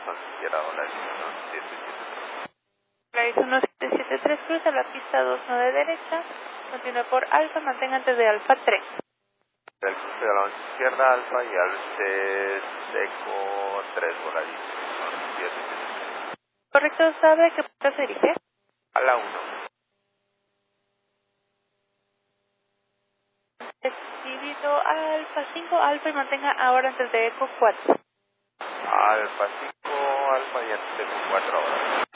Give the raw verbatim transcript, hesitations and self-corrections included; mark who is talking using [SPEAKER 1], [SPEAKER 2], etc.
[SPEAKER 1] son izquierda a la dirección siete siete tres.
[SPEAKER 2] Claris uno siete siete tres, cruza la pista dos nueve derecha, continúe por Alfa, mantenga antes de Alfa tres.
[SPEAKER 1] El cruce de la once izquierda Alfa y al C seco tres por la dirección siete siete tres.
[SPEAKER 2] Correcto, ¿sabe a qué puerta se dirige?
[SPEAKER 1] A la uno.
[SPEAKER 2] Recibido Alfa cinco, Alfa y mantenga ahora antes de Eco cuatro.
[SPEAKER 1] Alfa cinco, Alfa y antes de cuatro ahora.